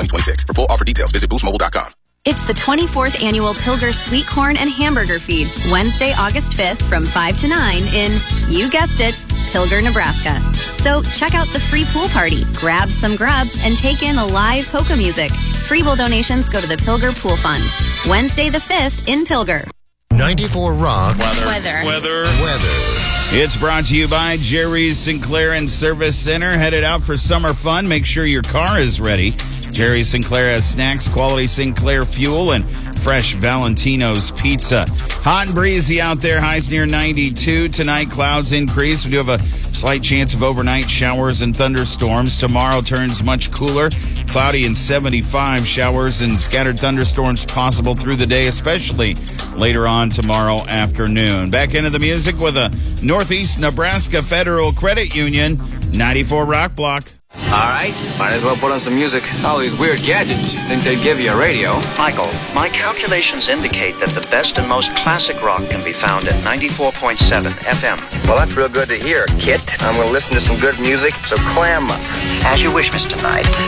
2026. For full offer details, visit boostmobile.com. It's the 24th annual Pilger Sweet Corn and Hamburger Feed, Wednesday, August 5th from 5 to 9 in, you guessed it, Pilger, Nebraska. So check out the free pool party, grab some grub, and take in the live polka music. Free will donations go to the Pilger Pool Fund. Wednesday the 5th in Pilger. 94 Rock. Weather. It's brought to you by Jerry's Sinclair and Service Center. Headed out for summer fun. Make sure your car is ready. Jerry Sinclair has snacks, quality Sinclair fuel, and fresh Valentino's pizza. Hot and breezy out there. Highs near 92. Tonight, clouds increase. We do have a slight chance of overnight showers and thunderstorms. Tomorrow turns much cooler. Cloudy and 75. Showers and scattered thunderstorms possible through the day, especially later on tomorrow afternoon. Back into the music with a Northeast Nebraska Federal Credit Union 94 Rock Block. All right, might as well put on some music. All these weird gadgets. Think they'd give you a radio? Michael, my calculations indicate that the best and most classic rock can be found at 94.7 FM. Well, that's real good to hear, Kit. I'm going to listen to some good music, so clam up. As you wish, Mr. Knight.